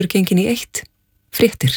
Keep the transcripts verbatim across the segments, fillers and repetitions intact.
Gengin í eitt, fréttir.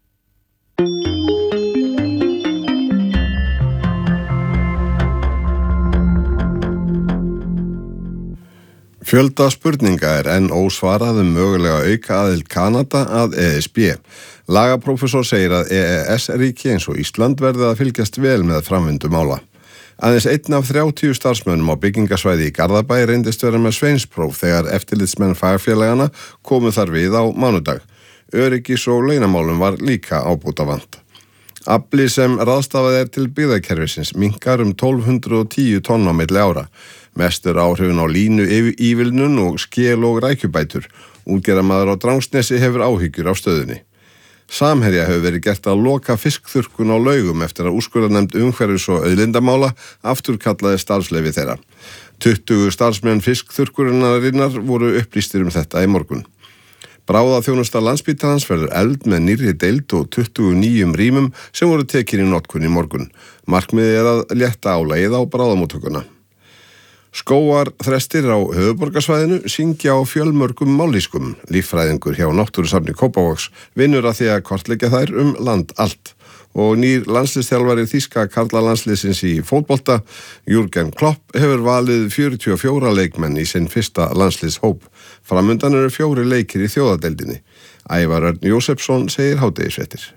Fjölda spurninga er enn ósvarað um mögulega auka aðild Kanada að E S B. Lagaprófessor segir að E E S-ríki eins og Ísland verði að fylgjast vel með framvindu mála. Aðeins einn af þrjátíu starfsmönnum á byggingasvæði í Garðabæ reyndist vera með sveinspróf þegar eftirlitsmenn fagfélagana komu þar við á mánudag. Öryggis- og launamálum var líka ábótavant. Afli sem ráðstafað er til byggðakerfisins minnkar um tólf hundruð og tíu tonn á milli ára. Mestur áhrifin á línu ívilnun og skel og rækjubætur. Útgerðarmaður á Drangsnesi hefur áhyggjur af stöðunni. Samherja hefur verið gert að loka fiskþurrkun á Laugum eftir að úrskurðarnefnd umhverfis- og auðlindamála afturkallaði starfsleyfi þeirra. tuttugu starfsmenn fiskþurrkunarinnar voru upplýstir um þetta í morgun. Bráðaþjónusta Landspítalans verður efld með nýrri deild og tuttugu nýjum rýmum sem voru tekin í notkun í morgun. Markmiðið er að létta álagið á bráðamóttökuna. Skógarþrestir á höfuðborgarsvæðinu syngja á fjölmörgum mállýskum. Líffræðingur hjá Náttúrusafni Kópavogs vinnur að því að kortleggja þær um land allt. Og nýr landsliðsþjálfari þýska karlalandsliðsins í fótbolta, Jürgen Klopp, hefur valið fjörutíu og fjóra leikmenn í sinn fyrsta landsliðshóp. Framundan eru fjóri leikir í þjóðadeildinni. Ævar Örn Jósefsson segir hádegisfréttir.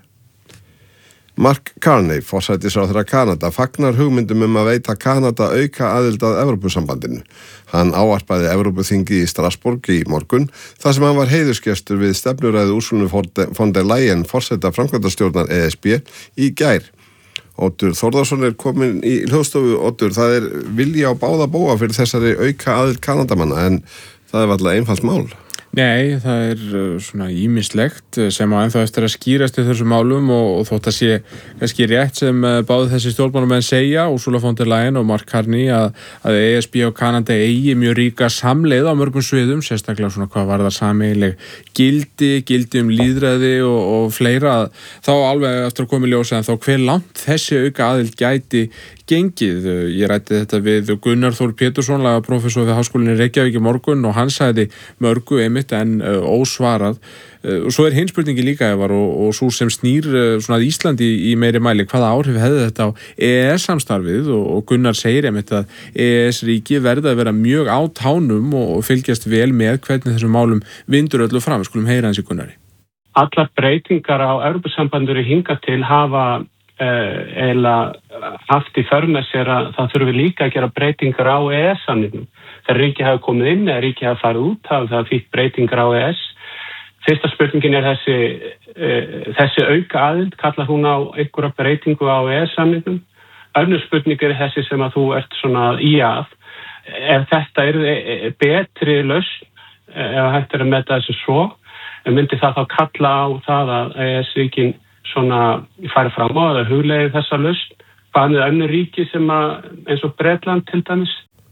Mark Carney, forsætisráðherra Kanada, fagnar hugmyndum um að veita Kanada auka aðild að Evrópusambandinu. Hann ávarpaði Evrópuþingið í Strasbourg í morgun, þar sem hann var heiðursgestur við stefnuræðu Ursulu von der Leyen, forseta framkvæmdastjórnar E S B, í gær. Oddur Þórðarsson er komin í hljóðstofu. Oddur, það er vilji á báða bóa fyrir þessari auka aðild Kanadamanna, en það er varla einfalt mál. Nei, það er svona ýmislegt sem á ennþá eftir að skýrast í þessum málum og, og þótt að sé kannski rétt sem báðu þessi stjórnmálamenn segja, Ursula von der Leyen og Mark Carney, að, að E S B og Kanada eigi mjög ríka samleið á mörgum sviðum, sérstaklega svona hvað varðar sameiginleg gildi, gildi um lýðræði og, og fleira, þá alveg eftir að koma í ljósa en þá hver langt þessi auka aðild gæti gengið. Ég rætti þetta við Gunnar Þór Pétursson, lagaprófessor við Háskólinni Reykjavík í morgun og hann sagði mörgu einmitt en uh, ósvarað. Uh, og svo er hinn spurningi líka Evar og, og svo sem snýr uh, svona að Íslandi í, í meiri mæli, hvaða áhrif hefði þetta á E E S-samstarfið og, og Gunnar segir einmitt að E E S-ríki verða að vera mjög á tánum og, og fylgjast vel með hvernig þessum málum vindur öllu fram. Við skulum heyra hans í Gunnari. Allar breytingar á Evrópusambandinu hingað til hafa eða haft í för með sér að það þurfi líka að gera breytingar á E E S-samningnum. Þegar ríki hafa komið inn eða ríki hafa farið út, hafa það fýtt breytingar á E E S. Fyrsta spurningin er þessi, þessi auka aðild, kallar hún á einhverja breytingu á E E S-samningnum. Önnur spurning er þessi sem að þú ert svona í að. Ef þetta er betri lausn, ef hægt er að meta þessu svo, myndi það þá kalla á það að E E S-ríkin svona færi fram á eða hugleiði þessa lausn. Hvað með önnur ríki sem að, eins og Bretland til dæmis?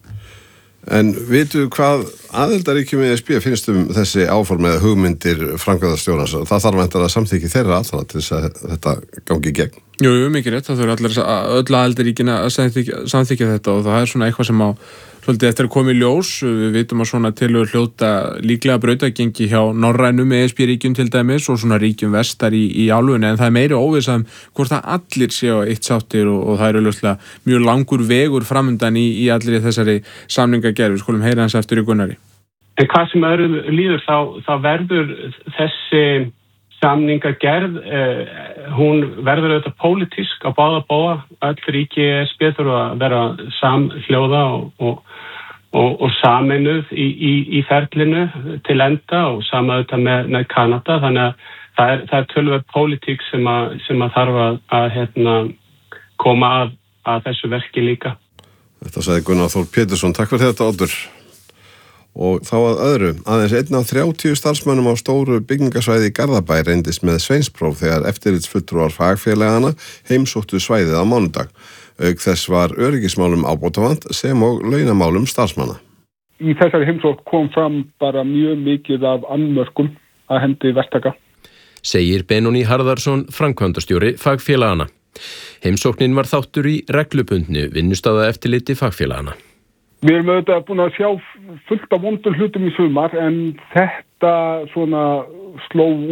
En vitu hvað aðildaríkjum E S B finnst um þessi áform eða hugmyndir framkvæmdastjórans? Það þarf væntanlega að samþykki þeirra allra til þess að þetta gangi í gegn. Jú, jú, mikið rétt. Það þurfa allir, öll aðildaríkin að samþykja, samþykja þetta og það er svona eitthvað sem á svolítið eftir að koma í ljós. Við vitum að svona tilhögur hljóta líklega brautagengi hjá norrænum E S B-ríkjum til dæmis og svona ríkjum vestar í, í álfunni, en það er meiri óvissa um hvort að allir séu á eitt sáttir og, og það eru löglega mjög langur vegur framundan í, í allir í þessari samningagerð. Við skulum heyra hans eftir í Gunnari. En hvað sem öðru líður þá, þá verður þessi samningagerð, eh, hún verður auðvitað pólitísk á báða bóa. Öll ríki E S B þurfa að vera samhljóða og, og, og, og sameinuð í, í, í ferlinu til enda og sama auðvitað með, með Kanada. Þannig að það er, það er tölvöld pólitík sem að, sem að þarf að, að hérna, koma að, að þessu verki líka. Þetta sagði Gunnar Þór Pétursson. Takk fyrir þetta, Oddur. Og þá að öðru, aðeins einn af þrjátíu starfsmönnum á stóru byggingasvæði í Garðabæ reyndist með sveinspróf þegar eftirlitsfulltrúar fagfélagana heimsóttu svæðið á mánudag. Auk þess var öryggismálum ábótavant sem og launamálum starfsmanna. Í þessari heimsókn kom fram bara mjög mikið af annmörkum að hendi verktaka. Segir Benóni Harðarsson, framkvæmdastjóri fagfélagana. Heimsóknin var þáttur í reglubundnu vinnustaða eftirliti fagfélagana. Við erum auðvitað búin að sjá fullt af vondum hlutum í sumar en þetta þetta svona sló